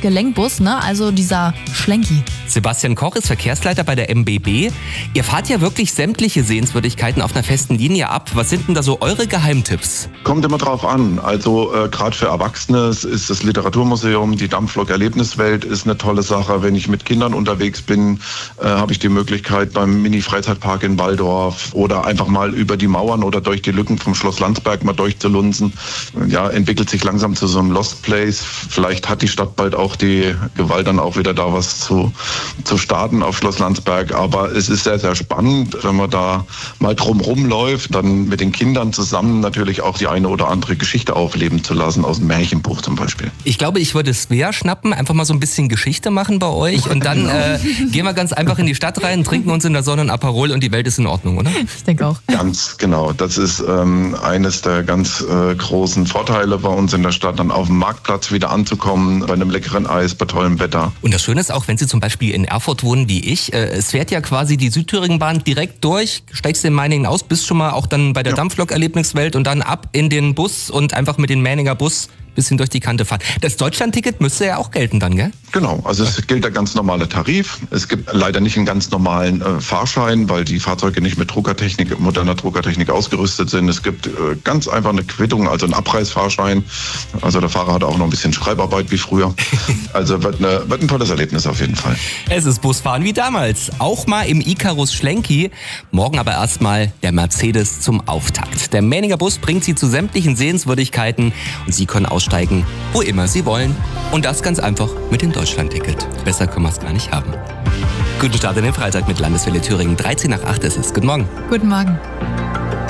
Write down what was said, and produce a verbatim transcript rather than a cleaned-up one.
Gelenkbus, ne? Also dieser Schlenki. Sebastian Koch ist Verkehrsleiter bei der M B B. Ihr fahrt ja wirklich sämtliche Sehenswürdigkeiten auf einer festen Linie ab. Was sind denn da so eure Geheimtipps? Kommt immer drauf an. Also äh, gerade für Erwachsene ist das Literaturmuseum, die Dampflok Erlebniswelt ist eine tolle Sache. Wenn ich mit Kindern unterwegs bin, äh, habe ich die Möglichkeit beim Mini-Freizeitpark in Waldorf oder einfach mal über die Mauern oder durch die Lücken vom Schloss Landsberg mal durchzulunzen. Ja, entwickelt sich langsam zu so einem Lost Place. Vielleicht hat die Stadt bald auch die Gewalt, dann auch wieder da was zu, zu starten auf Schloss Landsberg. Aber es ist sehr, sehr spannend, wenn man da mal drumherum läuft, dann mit den Kindern zusammen natürlich auch die eine oder andere Geschichte aufleben zu lassen, aus dem Märchenbuch zum Beispiel. Ich glaube, ich würde Svea schnappen, einfach mal so ein bisschen Geschichte machen bei euch und dann äh, gehen wir ganz einfach in die Stadt rein, trinken uns in der Sonne ein Aperol und die Welt ist in Ordnung, oder? Ich denke auch. Ganz genau. Das ist ähm, eines der ganz äh, großen Vorteile bei uns in der Stadt, dann auf dem Marktplatz wieder anzukommen, bei einem leckeren Eis, bei tollem Wetter. Und das Schöne ist auch, wenn Sie zum Beispiel in Erfurt wohnen wie ich, äh, es fährt ja quasi die Südthüringenbahn direkt durch, steigst in Meiningen aus, bist schon mal auch dann bei der ja. Dampflok Erlebniswelt und dann ab in den Bus und einfach mit dem Meininger Bus bisschen durch die Kante fahren. Das Deutschlandticket müsste ja auch gelten dann, gell? Genau, also es gilt der ganz normale Tarif. Es gibt leider nicht einen ganz normalen äh, Fahrschein, weil die Fahrzeuge nicht mit Druckertechnik, moderner Druckertechnik ausgerüstet sind. Es gibt äh, ganz einfach eine Quittung, also einen Abreißfahrschein. Also der Fahrer hat auch noch ein bisschen Schreibarbeit wie früher. Also wird, eine, wird ein tolles Erlebnis auf jeden Fall. Es ist Busfahren wie damals. Auch mal im Icarus Schlenki. Morgen aber erstmal der Mercedes zum Auftakt. Der Meininger Bus bringt Sie zu sämtlichen Sehenswürdigkeiten und Sie können aussteigen, wo immer Sie wollen. Und das ganz einfach mit dem Deutschlandticket. Besser können wir es gar nicht haben. Guten Start in den Freitag mit Landeswelle Thüringen. dreizehn nach acht ist es. Guten Morgen. Guten Morgen.